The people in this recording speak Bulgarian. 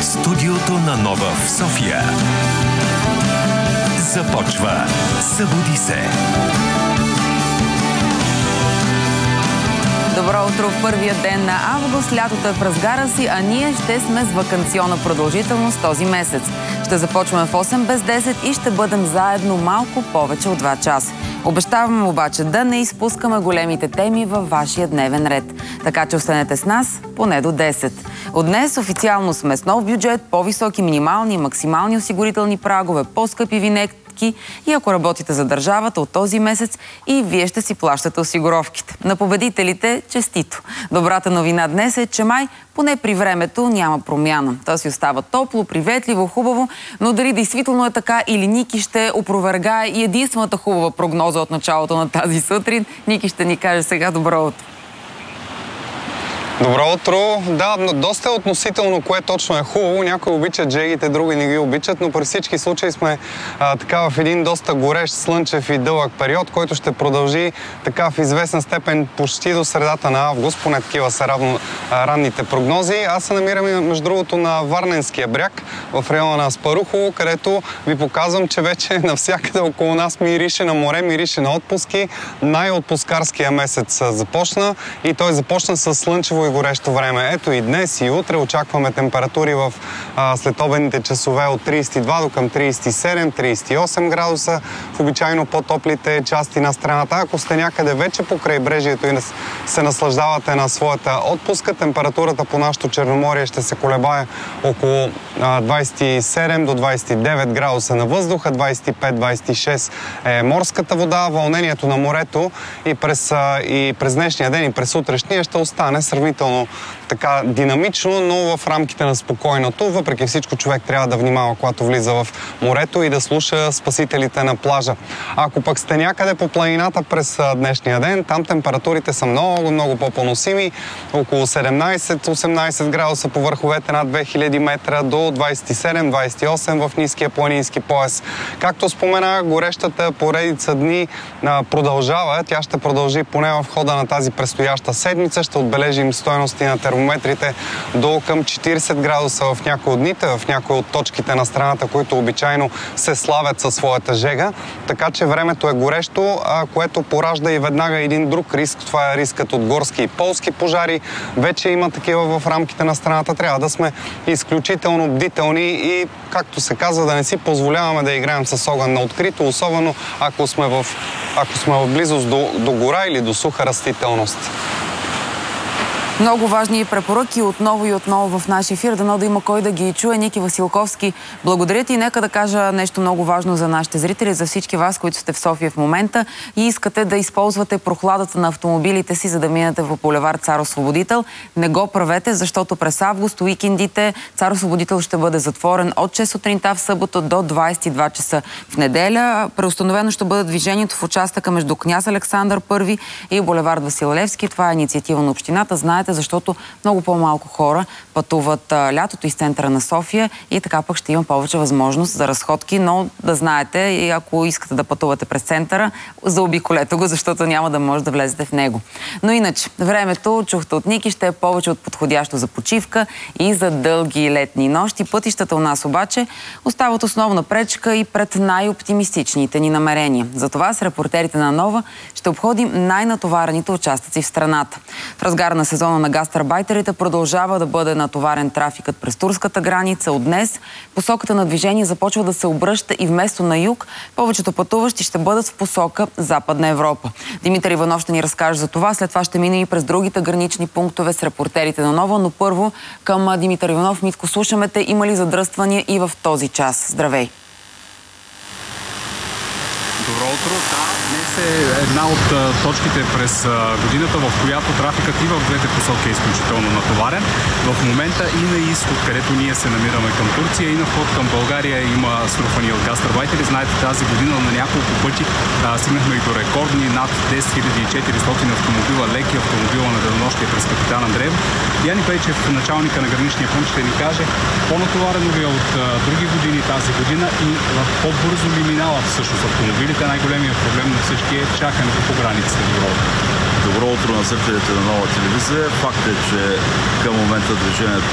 студиото на Нова в София. Започва Събуди се! Добро утро в първия ден на август. Лятото е в разгара си, а ние ще сме с ваканционна продължителност този месец. Ще започваме в 8 без 10 и ще бъдем заедно малко повече от 2 часа. Обещаваме обаче да не изпускаме големите теми във вашия дневен ред. Така че останете с нас поне до 10. От днес официално сме с нов бюджет, по-високи минимални и максимални осигурителни прагове, по-скъпи винетки и ако работите за държавата от този месец и вие ще си плащате осигуровките. На победителите честито! Добрата новина днес е, че май поне при времето няма промяна. То си остава топло, приветливо, хубаво, но дали действително е така или Ники ще опровергае и единствената хубава прогноза от началото на тази сутрин. Ники ще ни каже сега добро утро. Добро утро. Да, доста е относително кое точно е хубаво. Някои обичат джегите, други не ги обичат, но при всички случаи сме така в един доста горещ, слънчев и дълъг период, който ще продължи така в известна степен почти до средата на август, поне такива са ранните прогнози. Аз се намирам между другото на Варненския бряг, в района на Аспарухово, където ви показвам, че вече навсякъде около нас мирише на море, мирише на отпуски. Най-отпускарския месец започна и той започна с слънчево и горещо време. Ето и днес и утре очакваме температури в следобедните часове от 32 до към 37-38 градуса в обичайно по-топлите части на страната. Ако сте някъде вече по крайбрежието и се наслаждавате на своята отпуска, температурата по нашото Черноморие ще се колебае около 27 до 29 градуса на въздуха, 25-26 е морската вода. Вълнението на морето и през днешния ден и през утрешния ще остане сравнително така динамично, но в рамките на спокойното. Въпреки всичко човек трябва да внимава, когато влиза в морето и да слуша спасителите на плажа. Ако пък сте някъде по планината през днешния ден, там температурите са много по-поносими. Около 17-18 градуса по върховете над 2000 метра до 27-28 в ниския планински пояс. Както споменах, горещата поредица дни продължава. Тя ще продължи поне в хода на тази предстояща седмица. Ще отбележим стойности на термометрите до към 40 градуса в някои от дните, в някои от точките на страната, които обичайно се славят със своята жега. Така че времето е горещо, което поражда и веднага един друг риск. Това е рискът от горски и полски пожари. Вече има такива в рамките на страната. Трябва да сме изключително бдителни и, както се казва, да не си позволяваме да играем с огън на открито, особено ако сме в близост до гора или до суха растителност. Много важни препоръки отново и отново в нашия ефир. Дано да има кой да ги чуе. Ники Василковски, благодаря ти. Нека да кажа нещо много важно за нашите зрители, за всички вас, които сте в София в момента и искате да използвате прохладата на автомобилите си, за да минете в булевард Цар-Освободител. Не го правете, защото през август, уикендите, Цар-Освободител ще бъде затворен от 6 сутринта в събота до 22 часа в неделя. Преустановено ще бъде движението в участъка между Княз Александър I и булевард Васил Левски. Това е инициатива на общината. Знаете, защото много по-малко хора пътуват лятото из центъра на София и така пък ще има повече възможност за разходки, но да знаете, и ако искате да пътувате през центъра, заобиколете го, защото няма да може да влезете в него. Но иначе, времето, чухте от Ники, ще е повече от подходящо за почивка и за дълги летни нощи. Пътищата у нас обаче остават основна пречка и пред най-оптимистичните ни намерения. Затова с репортерите на Нова ще обходим най-натоварените участъци в страната. В разгара на сезона на гастарбайтерите продължава да бъде натоварен трафикът през турската граница. От днес посоката на движение започва да се обръща и вместо на юг, повечето пътуващи ще бъдат в посока Западна Европа. Димитър Иванов ще ни разкаже за това. След това ще минем и през другите гранични пунктове с репортерите на Нова. Но първо към Димитър Иванов. Митко, слушаме те. Има ли задръствания и в този час? Здравей! Добро утро. Да, днес е една от точките през годината, в която трафикът и в двете посоки е изключително натоварен. В момента и на изход, където ние се намираме към Турция, и на вход към България има струпвания от гастарбайтери. Знаете, тази година на няколко пъти стигнахме и до рекордни над 10 400 автомобила, леки автомобила на денонощие през Капитан Андреев. Яни Пейчев, началника на граничния пункт, ще ни каже по-натоварено ли е от други години тази година и по-бързо ли минават всъщност автомобилите. Най-големият проблем на всички е чакането по границите. Добро утро на зрителите на Нова телевизия. Факт е, че към момента движението